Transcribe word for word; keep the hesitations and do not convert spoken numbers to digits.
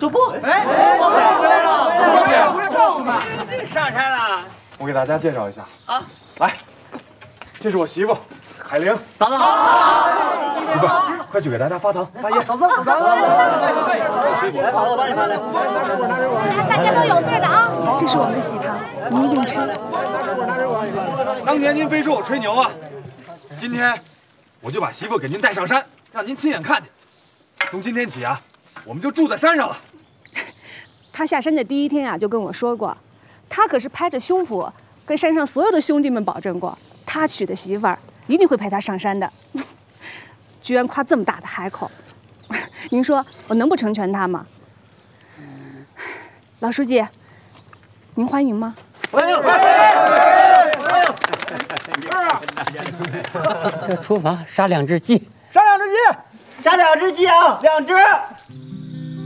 主播，哎，回来了，回来照顾嘛。 上山了。 我给大家介绍一下啊， 来，这是我媳妇海玲。 嫂子好。 媳妇，快去给大家发糖发烟。 嫂子，嫂子， 水果， 好，我帮你发来。 大家都有份的啊！这是我们的喜糖，您一定吃。 当年您非说我吹牛啊，今天我就把媳妇给您带上山，让您亲眼看见。从今天起啊，我们就住在山上了。 他下山的第一天啊，就跟我说过，他可是拍着胸脯跟山上所有的兄弟们保证过，他娶的媳妇儿一定会陪他上山的。居然夸这么大的海口，您说我能不成全他吗？老书记，您欢迎吗？ 欢迎！ 这厨房杀两只鸡， 杀两只鸡，杀两只鸡啊，两只。